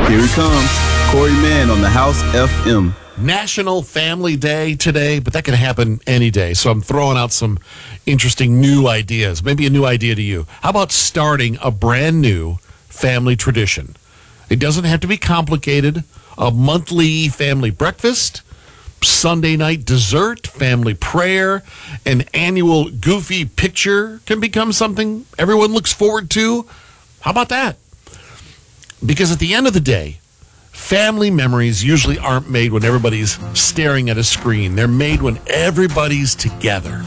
Here he comes, Corey Mann on the House FM. National Family Day today, but that can happen any day. So I'm throwing out some interesting new ideas. Maybe a new idea to you. How about starting a brand new family tradition? It doesn't have to be complicated. A monthly family breakfast, Sunday night dessert, family prayer, an annual goofy picture can become something everyone looks forward to. How about that? Because at the end of the day, family memories usually aren't made when everybody's staring at a screen. They're made when everybody's together.